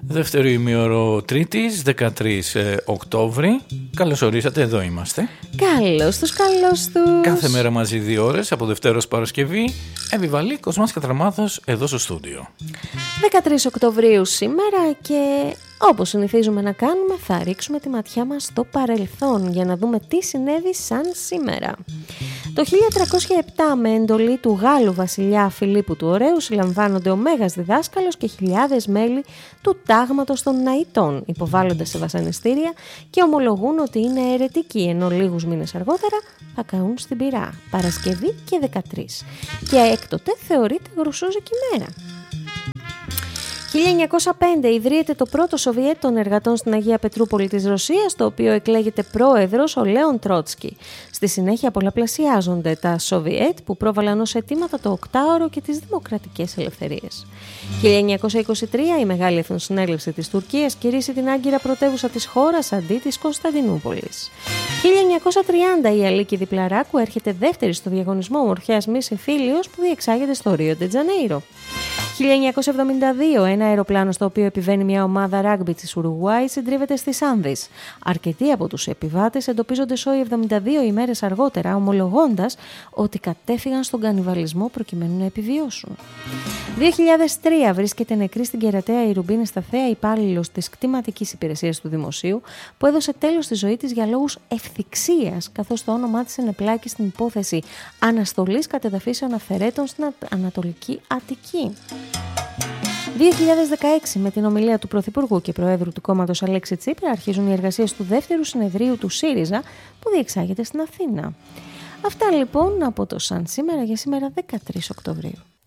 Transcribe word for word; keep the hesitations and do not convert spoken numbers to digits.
Δεύτερο ημίωρο Τρίτης, δεκατρείς Οκτώβρη. Καλώς ορίσατε, εδώ είμαστε. Καλώς τους, καλώς τους. Κάθε μέρα μαζί δύο ώρες, από Δευτέρα ως Παρασκευή. Επιβαλή Κοσμάς Κατραμάδος εδώ στο στούντιο. δεκατρείς Οκτωβρίου σήμερα και όπως συνηθίζουμε να κάνουμε θα ρίξουμε τη ματιά μας στο παρελθόν για να δούμε τι συνέβη σαν σήμερα. Το χίλια τριακόσια επτά με εντολή του Γάλλου βασιλιά Φιλίππου του Ωραίου συλλαμβάνονται ο Μέγας Διδάσκαλος και χιλιάδες μέλη του τάγματος των Ναητών, υποβάλλονται σε βασανιστήρια και ομολογούν ότι είναι αιρετικοί, ενώ λίγους μήνες αργότερα θα καούν στην πυρά, Παρασκευή και δεκατρείς, και έκτοτε θεωρείται γρουσούζικη μέρα. χίλια εννιακόσια πέντε ιδρύεται το πρώτο Σοβιέτ των εργατών στην Αγία Πετρούπολη της Ρωσίας, το οποίο εκλέγεται πρόεδρος ο Λέον Τρότσκι. Στη συνέχεια πολλαπλασιάζονται τα Σοβιέτ που πρόβαλαν ως αιτήματα το οκτάωρο και τις δημοκρατικές ελευθερίες. χίλια εννιακόσια είκοσι τρία η Μεγάλη Εθνοσυνέλευση της Τουρκίας κηρύσσει την άγκυρα πρωτεύουσα της χώρας αντί της Κωνσταντινούπολης. χίλια εννιακόσια τριάντα η Αλίκη Διπλαράκου έρχεται δεύτερη στο διαγωνισμό ομορφιάς Μις Εμφύλιος που διεξάγεται στο Ρίο ντε Τζανέιρο. χίλια εννιακόσια εβδομήντα δύο ένα αεροπλάνο στο οποίο επιβαίνει μια ομάδα ράγκμπι της Ουρουγουάη συντρίβεται στις Άνδεις. Αρκετοί από τους επιβάτες εντοπίζονται σόι εβδομήντα δύο ημέρες αργότερα, ομολογώντας ότι κατέφυγαν στον κανιβαλισμό προκειμένου να επιβιώσουν. δύο χιλιάδες τρία βρίσκεται νεκρή στην Κερατέα η Ρουμπίνη Σταθέα, υπάλληλος της κτηματικής υπηρεσίας του Δημοσίου, που έδωσε τέλος στη ζωή της για λόγους ευθυξίας, καθώς το όνομά της ενεπλάκη στην υπόθεση αναστολής κατεδαφίσεων αφαιρέτων στην Ανατολική Αττική. δύο χιλιάδες δεκαέξι με την ομιλία του Πρωθυπουργού και Προέδρου του κόμματος Αλέξη Τσίπρα αρχίζουν οι εργασίες του δεύτερου συνεδρίου του ΣΥΡΙΖΑ που διεξάγεται στην Αθήνα. Αυτά λοιπόν από το Σαν σήμερα για σήμερα δεκατρείς Οκτωβρίου.